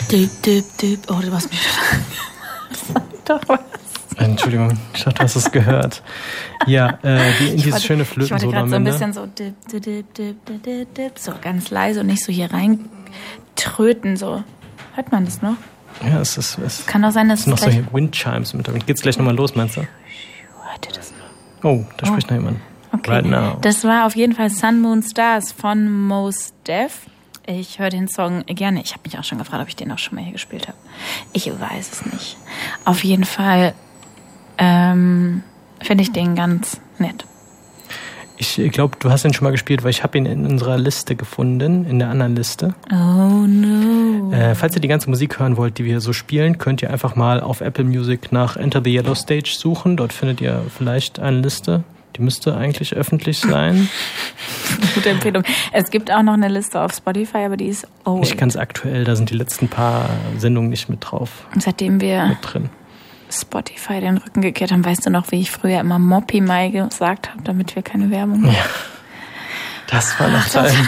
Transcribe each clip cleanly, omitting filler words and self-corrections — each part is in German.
Oh, du hast mich schon Sag doch was. Entschuldigung, ich dachte, du hast es gehört. Ja, dieses schöne Flöten-Solo. Ich wollte gerade so ein bisschen so ganz leise und nicht so hier rein tröten, so. Hört man das noch? Ja, es kann auch sein, dass es noch so Windchimes mit drin. Geht's gleich nochmal los, meinst du? Hört ihr das noch? Oh, da spricht noch jemand. Okay. Right now. Das war auf jeden Fall Sun, Moon, Stars von Mos Def. Ich höre den Song gerne. Ich habe mich auch schon gefragt, ob ich den auch schon mal hier gespielt habe. Ich weiß es nicht. Auf jeden Fall finde ich den ganz nett. Ich glaube, du hast ihn schon mal gespielt, weil ich habe ihn in unserer Liste gefunden, in der anderen Liste. Oh no. Falls ihr die ganze Musik hören wollt, die wir so spielen, könnt ihr einfach mal auf Apple Music nach Enter the Yellow Stage suchen. Dort findet ihr vielleicht eine Liste. Die müsste eigentlich öffentlich sein. Gute Empfehlung. Es gibt auch noch eine Liste auf Spotify, aber die ist old. Nicht ganz aktuell, da sind die letzten paar Sendungen nicht mit drauf. Und seitdem wir mit drin. Spotify den Rücken gekehrt haben, weißt du noch, wie ich früher immer Moppy Mai gesagt habe, damit wir keine Werbung machen? Ja. Das war noch Zeit.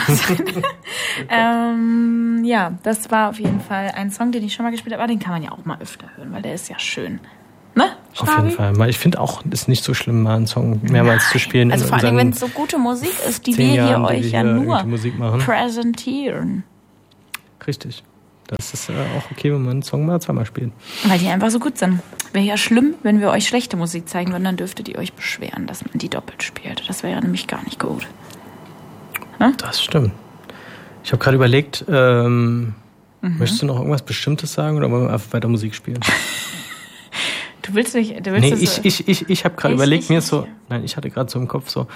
Ja, das war auf jeden Fall ein Song, den ich schon mal gespielt habe, aber den kann man ja auch mal öfter hören, weil der ist ja schön. Ne? Auf jeden Fall. Weil ich finde auch, es ist nicht so schlimm, mal einen Song mehrmals zu spielen. Also vor allem, wenn es so gute Musik ist, die wir hier euch ja nur präsentieren. Richtig. Das ist auch okay, wenn man einen Song mal zweimal spielt. Weil die einfach so gut sind. Wäre ja schlimm, wenn wir euch schlechte Musik zeigen würden, dann dürftet ihr euch beschweren, dass man die doppelt spielt. Das wäre ja nämlich gar nicht gut. Ne? Das stimmt. Ich habe gerade überlegt, möchtest du noch irgendwas Bestimmtes sagen oder wollen wir einfach weiter Musik spielen? Du willst nicht. Ich habe gerade überlegt, ich hatte gerade so im Kopf so,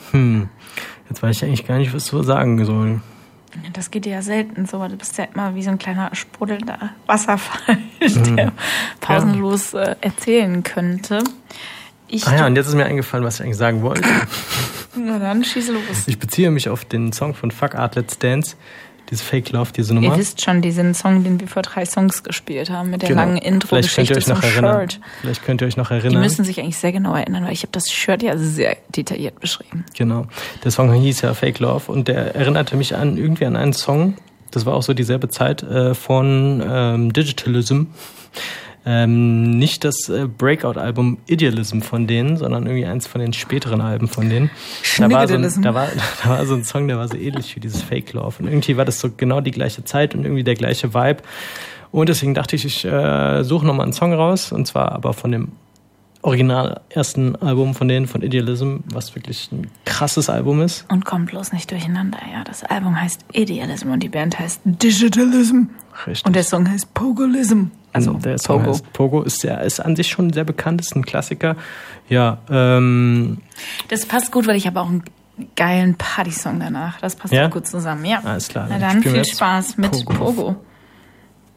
jetzt weiß ich eigentlich gar nicht, was so sagen soll. Das geht dir ja selten so, du bist ja immer wie so ein kleiner sprudelnder Wasserfall, der pausenlos erzählen könnte. Und jetzt ist mir eingefallen, was ich eigentlich sagen wollte. Na dann, schieße los. Ich beziehe mich auf den Song von Fuck Art Let's Dance, diese Fake Love, diese Nummer. Ihr wisst schon, diesen Song, den wir vor 3 Songs gespielt haben, mit der langen Intro-Geschichte zum Shirt. Vielleicht könnt ihr euch noch erinnern. Die müssen sich eigentlich sehr genau erinnern, weil ich habe das Shirt ja sehr detailliert beschrieben. Genau. Der Song hieß ja Fake Love und der erinnerte mich irgendwie an einen Song, das war auch so dieselbe Zeit, von Digitalism. Nicht das Breakout-Album Idealism von denen, sondern irgendwie eins von den späteren Alben von denen. Da war so ein Song, der war so ähnlich wie dieses Fake Love. Und irgendwie war das so genau die gleiche Zeit und irgendwie der gleiche Vibe. Und deswegen dachte ich suche nochmal einen Song raus. Und zwar aber von dem original ersten Album von denen, von Idealism, was wirklich ein krasses Album ist. Und kommt bloß nicht durcheinander, ja. Das Album heißt Idealism und die Band heißt Digitalism. Richtig. Und der Song heißt Pogolism. Also der Song heißt Pogo, ist an sich schon sehr bekannt, ist ein Klassiker. Ja, das passt gut, weil ich habe auch einen geilen Party-Song danach. Das passt auch gut zusammen, ja. Alles klar. Na dann viel Spaß mit Pogo.